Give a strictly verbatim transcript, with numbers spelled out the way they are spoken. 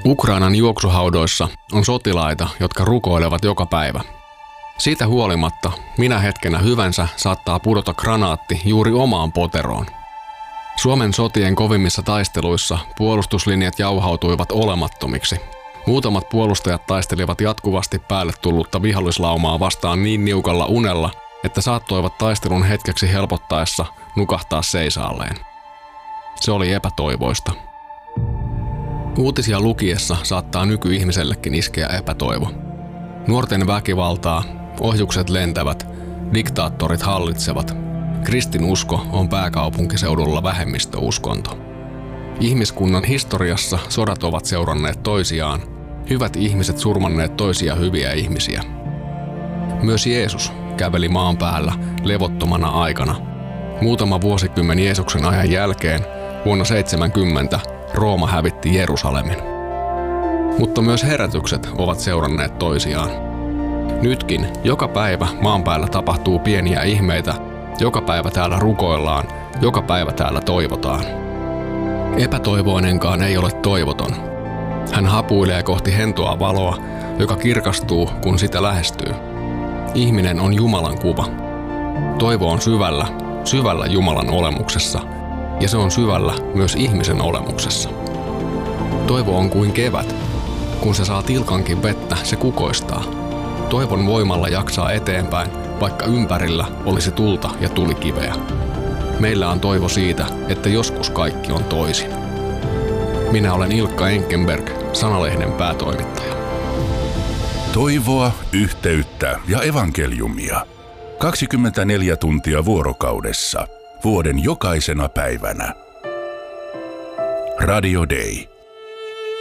Ukrainan juoksuhaudoissa on sotilaita, jotka rukoilevat joka päivä. Siitä huolimatta, minä hetkenä hyvänsä saattaa pudota granaatti juuri omaan poteroon. Suomen sotien kovimmissa taisteluissa puolustuslinjat jauhautuivat olemattomiksi. Muutamat puolustajat taistelivat jatkuvasti päälle tullutta vihollislaumaa vastaan niin niukalla unella, että saattoivat taistelun hetkeksi helpottaessa nukahtaa seisaalleen. Se oli epätoivoista. Uutisia lukiessa saattaa nykyihmisellekin iskeä epätoivo. Nuorten väkivaltaa, ohjukset lentävät, diktaattorit hallitsevat. Kristinusko on pääkaupunkiseudulla vähemmistöuskonto. Ihmiskunnan historiassa sodat ovat seuranneet toisiaan, hyvät ihmiset surmanneet toisia hyviä ihmisiä. Myös Jeesus käveli maan päällä levottomana aikana. Muutama vuosikymmen Jeesuksen ajan jälkeen, vuonna seitsemänkymmentä, Rooma hävitti Jerusalemin. Mutta myös herätykset ovat seuranneet toisiaan. Nytkin joka päivä maan päällä tapahtuu pieniä ihmeitä, joka päivä täällä rukoillaan, joka päivä täällä toivotaan. Epätoivoinenkaan ei ole toivoton. Hän hapuilee kohti hentoa valoa, joka kirkastuu, kun sitä lähestyy. Ihminen on Jumalan kuva. Toivo on syvällä, syvällä Jumalan olemuksessa, ja se on syvällä myös ihmisen olemuksessa. Toivo on kuin kevät. Kun se saa tilkankin vettä, se kukoistaa. Toivon voimalla jaksaa eteenpäin, vaikka ympärillä olisi tulta ja tulikiveä. Meillä on toivo siitä, että joskus kaikki on toisin. Minä olen Ilkka Enkenberg, Sanalehden päätoimittaja. Toivoa, yhteyttä ja evankeliumia. kaksikymmentäneljä tuntia vuorokaudessa, vuoden jokaisena päivänä. Radio Day.